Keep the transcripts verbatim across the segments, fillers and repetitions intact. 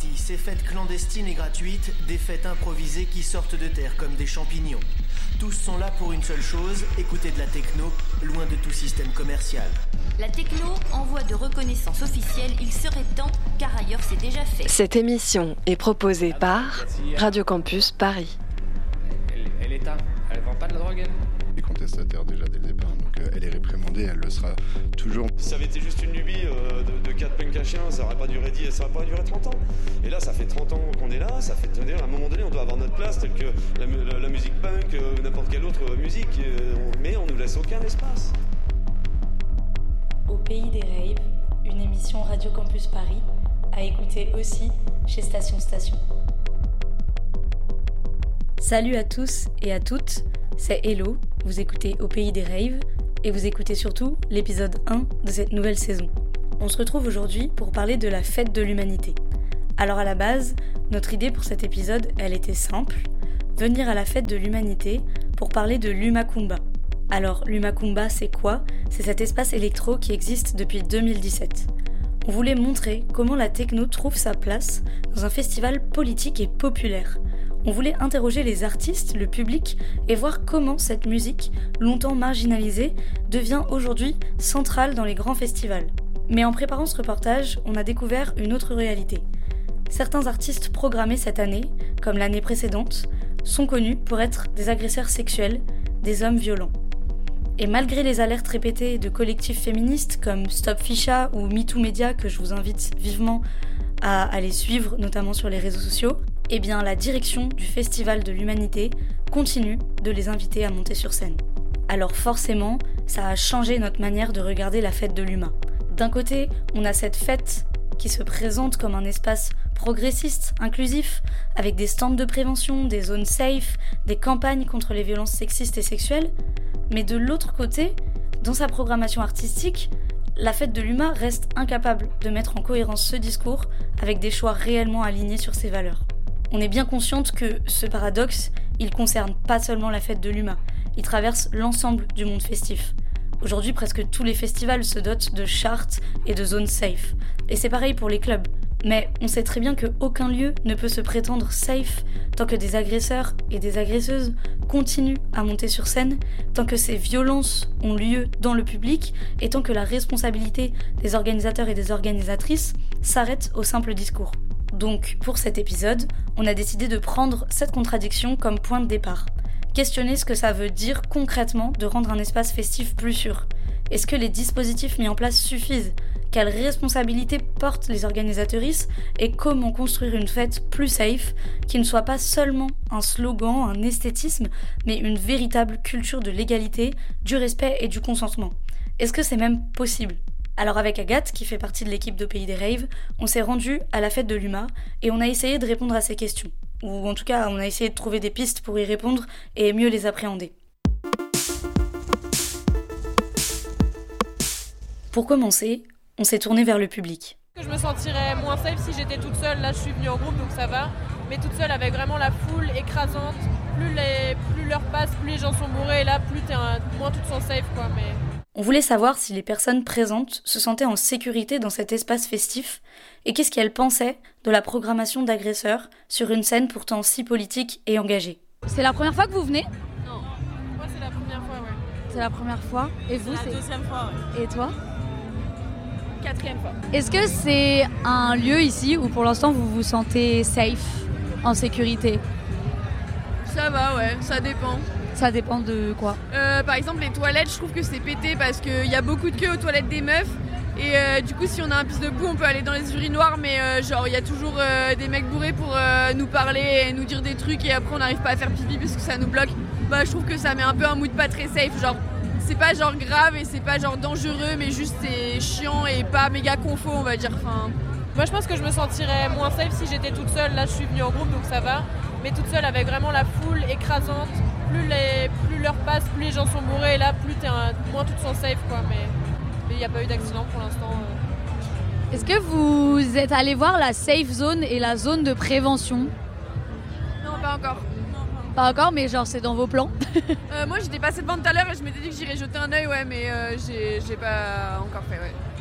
parties, ces fêtes clandestines et gratuites, des fêtes improvisées qui sortent de terre comme des champignons. Tous sont là pour une seule chose, écouter de la techno, loin de tout système commercial. La techno en voie de reconnaissance officielle, il serait temps, car ailleurs c'est déjà fait. Cette émission est proposée par Radio Campus Paris. Elle, elle est à, elle vend pas de la drogue, elle ? Elle est contestataire déjà dès le départ, donc euh, elle est réprimandée, elle le sera toujours. Si ça avait été juste une lubie euh, de, de quatre punks à chiens, ça aurait pas duré dix, ça aurait pas duré trente ans. Et là, ça fait trente ans qu'on est là, ça fait, à un moment donné, on doit avoir notre place, telle que la, la, la musique punk, euh, n'importe quelle autre musique, euh, on, mais on nous laisse aucun espace. Au pays des raves, une émission Radio Campus Paris, à écouter aussi chez Station Station. Salut à tous et à toutes, c'est Hello, vous écoutez Au pays des raves, et vous écoutez surtout l'épisode un de cette nouvelle saison. On se retrouve aujourd'hui pour parler de la fête de l'humanité. Alors à la base, notre idée pour cet épisode, elle était simple, venir à la fête de l'humanité pour parler de l'Umakumba. Alors l'Umakumba, c'est quoi ? C'est cet espace électro qui existe depuis deux mille dix-sept. On voulait montrer comment la techno trouve sa place dans un festival politique et populaire. On voulait interroger les artistes, le public, et voir comment cette musique, longtemps marginalisée, devient aujourd'hui centrale dans les grands festivals. Mais en préparant ce reportage, on a découvert une autre réalité. Certains artistes programmés cette année, comme l'année précédente, sont connus pour être des agresseurs sexuels, des hommes violents. Et malgré les alertes répétées de collectifs féministes comme Stop Ficha ou MeToo Media, que je vous invite vivement à aller suivre, notamment sur les réseaux sociaux, eh bien la direction du Festival de l'Humanité continue de les inviter à monter sur scène. Alors forcément, ça a changé notre manière de regarder la fête de l'humain. D'un côté, on a cette fête qui se présente comme un espace progressiste, inclusif, avec des stands de prévention, des zones safe, des campagnes contre les violences sexistes et sexuelles. Mais de l'autre côté, dans sa programmation artistique, la fête de l'humain reste incapable de mettre en cohérence ce discours avec des choix réellement alignés sur ses valeurs. On est bien consciente que ce paradoxe, il concerne pas seulement la fête de l'humain, il traverse l'ensemble du monde festif. Aujourd'hui, presque tous les festivals se dotent de chartes et de zones safe. Et c'est pareil pour les clubs. Mais on sait très bien qu'aucun lieu ne peut se prétendre safe tant que des agresseurs et des agresseuses continuent à monter sur scène, tant que ces violences ont lieu dans le public et tant que la responsabilité des organisateurs et des organisatrices s'arrête au simple discours. Donc, pour cet épisode, on a décidé de prendre cette contradiction comme point de départ. Questionner ce que ça veut dire concrètement de rendre un espace festif plus sûr. Est-ce que les dispositifs mis en place suffisent ? Quelles responsabilités portent les organisatrices et comment construire une fête plus safe qui ne soit pas seulement un slogan, un esthétisme, mais une véritable culture de l'égalité, du respect et du consentement ? Est-ce que c'est même possible ? Alors avec Agathe, qui fait partie de l'équipe de Pays des Raves, on s'est rendu à la fête de l'Uma et on a essayé de répondre à ces questions. Ou en tout cas, on a essayé de trouver des pistes pour y répondre et mieux les appréhender. Pour commencer, on s'est tourné vers le public. Je me sentirais moins safe si j'étais toute seule. Là, je suis venue en groupe, donc ça va. Mais toute seule, avec vraiment la foule écrasante. Plus, les, plus l'heure passe, plus les gens sont bourrés. Et là, plus t'es un, moins tu te sens safe, quoi. Mais... On voulait savoir si les personnes présentes se sentaient en sécurité dans cet espace festif et qu'est-ce qu'elles pensaient de la programmation d'agresseurs sur une scène pourtant si politique et engagée. C'est la première fois que vous venez ? Non, moi c'est la première fois, ouais. C'est la première fois. Et vous, c'est la c'est... deuxième fois, ouais. Et toi ? Quatrième fois. Est-ce que c'est un lieu ici où pour l'instant vous vous sentez safe, en sécurité ? Ça va, ouais, ça dépend. Ça dépend de quoi ? euh, Par exemple, les toilettes, je trouve que c'est pété parce qu'il y a beaucoup de queues aux toilettes des meufs. Et euh, du coup, si on a un pisse de boue, on peut aller dans les urinoirs, mais euh, genre, il y a toujours euh, des mecs bourrés pour euh, nous parler et nous dire des trucs, et après, on n'arrive pas à faire pipi parce que ça nous bloque. Bah, je trouve que ça met un peu un mood pas très safe. Genre, c'est pas genre grave et c'est pas genre dangereux, mais juste c'est chiant et pas méga confo, on va dire. Enfin, moi, je pense que je me sentirais moins safe si j'étais toute seule. Là, je suis venue en groupe, donc ça va. Mais toute seule, avec vraiment la foule écrasante. Plus, les, plus l'heure passe, plus les gens sont bourrés, et là, plus t'es un, moins tu te sens safe, quoi. Mais il n'y a pas eu d'accident pour l'instant. Euh. Est-ce que vous êtes allé voir la safe zone et la zone de prévention ? Non, pas encore. Pas encore, mais genre c'est dans vos plans. euh, Moi, j'étais passée devant tout à l'heure et je m'étais dit que j'irais jeter un œil, ouais, mais euh, j'ai, j'ai pas encore fait, ouais.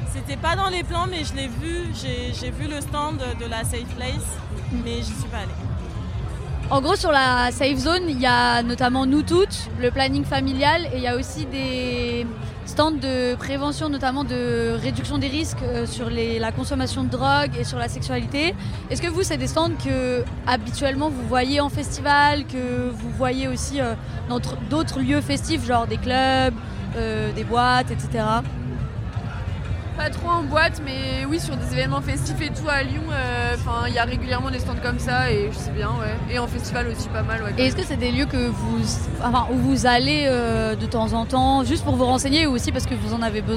C'était pas dans les plans, mais je l'ai vu. J'ai, j'ai vu le stand de la Safe Place, mais j'y suis pas allée. En gros, sur la Safe Zone, il y a notamment Nous Toutes, le planning familial, et il y a aussi des stands de prévention, notamment de réduction des risques sur les, la consommation de drogue et sur la sexualité. Est-ce que vous, c'est des stands que habituellement vous voyez en festival, que vous voyez aussi euh, dans d'autres lieux festifs, genre des clubs, euh, des boîtes, et cetera. Pas trop en boîte, mais oui, sur des événements festifs et tout à Lyon, enfin euh, il y a régulièrement des stands comme ça et je sais bien, ouais. Et en festival aussi pas mal, ouais. Et est-ce que c'est des lieux que vous, enfin, où vous allez euh, de temps en temps, juste pour vous renseigner ou aussi parce que vous en avez besoin ?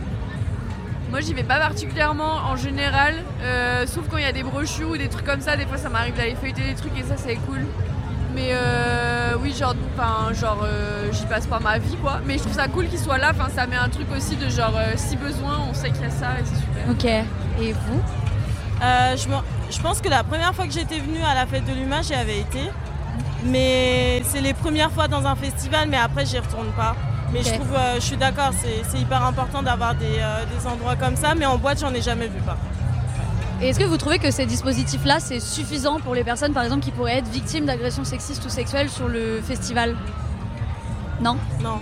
Moi j'y vais pas particulièrement en général, euh, sauf quand il y a des brochures ou des trucs comme ça, des fois ça m'arrive d'aller feuilleter des trucs et ça c'est cool. Mais euh, oui, genre, genre euh, j'y passe pas ma vie, quoi. Mais je trouve ça cool qu'il soit là. Enfin, ça met un truc aussi de genre, euh, si besoin, on sait qu'il y a ça et c'est super. Ok. Et vous euh, je, me, je pense que la première fois que j'étais venue à la fête de l'Humain, j'y avais été. Mais c'est les premières fois dans un festival, mais après, j'y retourne pas. Mais okay. je trouve, euh, je suis d'accord, c'est, c'est hyper important d'avoir des, euh, des endroits comme ça. Mais en boîte, j'en ai jamais vu, pas. Et est-ce que vous trouvez que ces dispositifs-là, c'est suffisant pour les personnes, par exemple, qui pourraient être victimes d'agressions sexistes ou sexuelles sur le festival ? Non ? Non.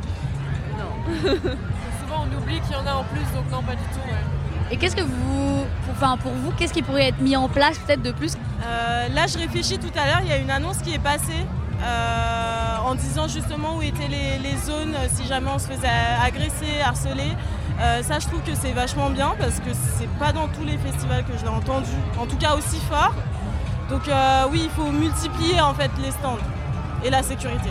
Non. Souvent, on oublie qu'il y en a en plus, donc non, pas du tout. Ouais. Et qu'est-ce que vous... Enfin, pour vous, qu'est-ce qui pourrait être mis en place, peut-être, de plus ? euh, Là, je réfléchis tout à l'heure, il y a une annonce qui est passée euh, en disant justement où étaient les, les zones si jamais on se faisait agresser, harceler. Euh, ça, je trouve que c'est vachement bien parce que c'est pas dans tous les festivals que je l'ai entendu, en tout cas aussi fort. Donc euh, oui, il faut multiplier en fait les stands et la sécurité.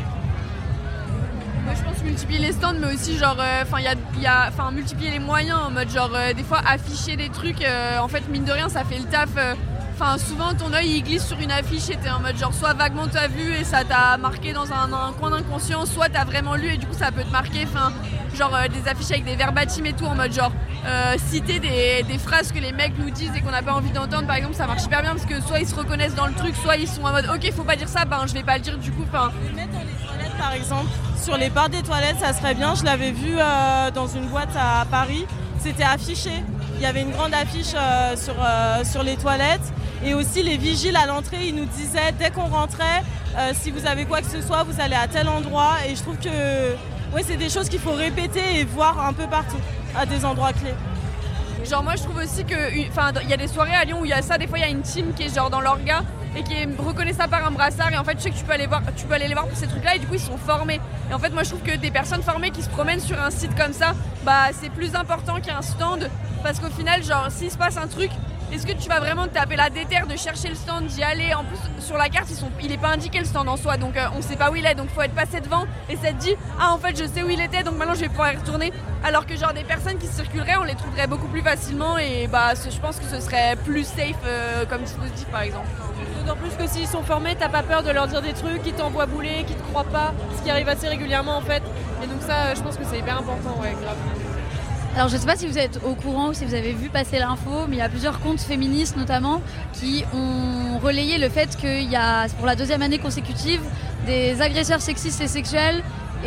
Moi, je pense multiplier les stands, mais aussi genre, enfin, euh, il y a, enfin, multiplier les moyens en mode genre, euh, des fois afficher des trucs. Euh, en fait, mine de rien, ça fait le taf. Enfin, euh, souvent ton œil il glisse sur une affiche et t'es en mode genre, soit vaguement t'as vu et ça t'a marqué dans un, un coin d'inconscient, soit t'as vraiment lu et du coup ça peut te marquer. Enfin, genre euh, des affiches avec des verbatims et tout en mode genre euh, citer des, des phrases que les mecs nous disent et qu'on n'a pas envie d'entendre, par exemple, ça marche super bien parce que soit ils se reconnaissent dans le truc, soit ils sont en mode ok, faut pas dire ça, ben je vais pas le dire du coup. Enfin, les mettre dans les toilettes par exemple, sur les barres des toilettes, ça serait bien. Je l'avais vu euh, dans une boîte à Paris, c'était affiché. Il y avait une grande affiche euh, sur, euh, sur les toilettes et aussi les vigiles à l'entrée, ils nous disaient dès qu'on rentrait, euh, si vous avez quoi que ce soit, vous allez à tel endroit. Et je trouve que ouais, c'est des choses qu'il faut répéter et voir un peu partout, à des endroits clés. Genre moi je trouve aussi que, enfin il y a des soirées à Lyon où il y a ça, des fois il y a une team qui est genre dans l'orga et qui est reconnaissable par un brassard et en fait tu sais que tu peux aller voir, tu peux aller les voir pour ces trucs là et du coup ils sont formés. Et en fait moi je trouve que des personnes formées qui se promènent sur un site comme ça, bah c'est plus important qu'un stand parce qu'au final genre s'il se passe un truc, est-ce que tu vas vraiment te taper la déterre de chercher le stand, d'y aller? En plus, sur la carte, ils sont, il n'est pas indiqué le stand en soi, donc euh, on ne sait pas où il est. Donc il faut être passé devant et ça te dit « Ah, en fait, je sais où il était, donc maintenant je vais pouvoir y retourner. » Alors que genre des personnes qui circuleraient, on les trouverait beaucoup plus facilement et bah, je pense que ce serait plus safe euh, comme dispositif, par exemple. D'autant plus que s'ils sont formés, t'as pas peur de leur dire des trucs, qui t'envoient bouler, qui te croient pas, ce qui arrive assez régulièrement en fait. Et donc ça, je pense que c'est hyper important, ouais, grave. Alors je ne sais pas si vous êtes au courant ou si vous avez vu passer l'info, mais il y a plusieurs comptes féministes notamment qui ont relayé le fait qu'il y a pour la deuxième année consécutive des agresseurs sexistes et sexuels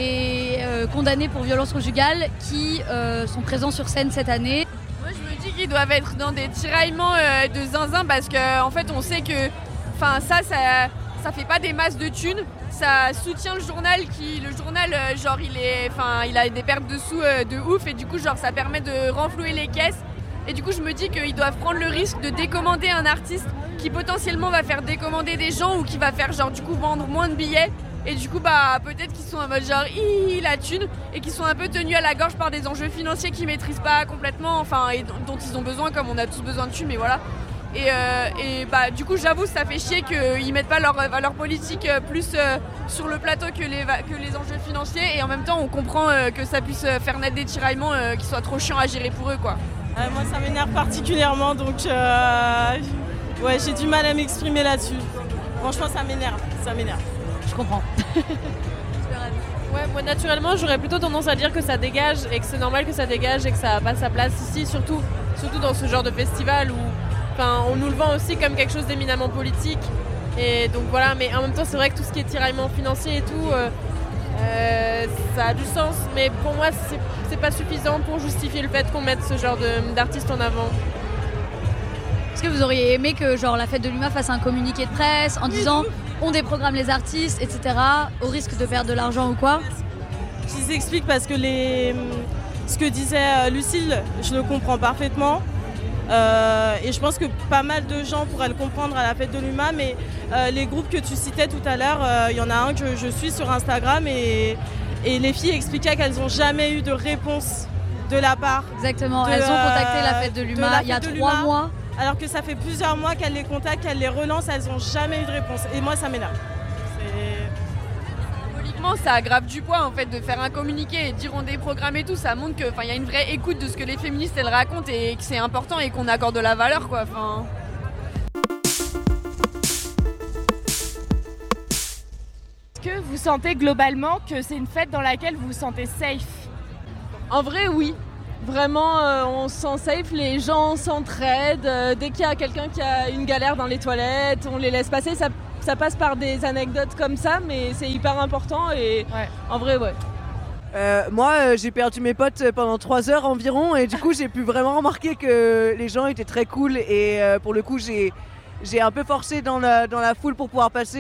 et euh, condamnés pour violence conjugale qui euh, sont présents sur scène cette année. Moi je me dis qu'ils doivent être dans des tiraillements euh, de zinzin parce qu'en en fait on sait que ça, ça, ça fait pas des masses de thunes. Ça soutient le journal qui, le journal, euh, genre il est, enfin, il a des pertes de sous euh, de ouf et du coup, genre ça permet de renflouer les caisses. Et du coup, je me dis qu'ils doivent prendre le risque de décommander un artiste qui potentiellement va faire décommander des gens ou qui va faire genre du coup vendre moins de billets. Et du coup, bah peut-être qu'ils sont en mode genre hi la thune et qu'ils sont un peu tenus à la gorge par des enjeux financiers qu'ils maîtrisent pas complètement, enfin et dont ils ont besoin comme on a tous besoin de thunes, mais voilà. Et, euh, et bah du coup j'avoue ça fait chier qu'ils mettent pas leur valeur politique plus euh, sur le plateau que les, que les enjeux financiers et en même temps on comprend euh, que ça puisse faire naître des tiraillements euh, qui soient trop chiants à gérer pour eux quoi. Euh, moi ça m'énerve particulièrement donc euh, ouais j'ai du mal à m'exprimer là-dessus. Franchement ça m'énerve, ça m'énerve. Je comprends. Ouais, moi naturellement j'aurais plutôt tendance à dire que ça dégage et que c'est normal que ça dégage et que ça n'a pas sa place ici, surtout, surtout dans ce genre de festival où enfin, on nous le vend aussi comme quelque chose d'éminemment politique. Et donc voilà, mais en même temps c'est vrai que tout ce qui est tiraillement financier et tout, euh, Euh, ça a du sens, mais pour moi, c'est, c'est pas suffisant pour justifier le fait qu'on mette ce genre de, d'artistes en avant. Est-ce que vous auriez aimé que genre, la fête de l'U M A fasse un communiqué de presse en disant on déprogramme les artistes, et cetera, au risque de perdre de l'argent ou quoi? Je vous explique parce que les... ce que disait Lucille, je le comprends parfaitement. Euh, et je pense que pas mal de gens pourraient le comprendre à la fête de l'U M A, mais euh, les groupes que tu citais tout à l'heure, il euh, y en a un que je suis sur Instagram et, et les filles expliquaient qu'elles n'ont jamais eu de réponse de la part. Exactement, de, elles ont contacté la fête de l'U M A il y a trois mois. Alors que ça fait plusieurs mois qu'elles les contactent, qu'elles les relancent, elles n'ont jamais eu de réponse. Et moi, ça m'énerve. Symboliquement, ça aggrave du poids en fait de faire un communiqué et dire on déprogramme et tout. Ça montre qu'il y a une vraie écoute de ce que les féministes elles racontent et que c'est important et qu'on accorde de la valeur quoi. Enfin... Est-ce que vous sentez globalement que c'est une fête dans laquelle vous vous sentez safe? En vrai, oui. Vraiment, euh, on se sent safe, les gens s'entraident. Euh, dès qu'il y a quelqu'un qui a une galère dans les toilettes, on les laisse passer. Ça, ça passe par des anecdotes comme ça, mais c'est hyper important et ouais. En vrai, ouais. Euh, moi, euh, j'ai perdu mes potes pendant trois heures environ et du coup, j'ai pu vraiment remarquer que les gens étaient très cool et euh, pour le coup, j'ai, j'ai un peu forcé dans la, dans la foule pour pouvoir passer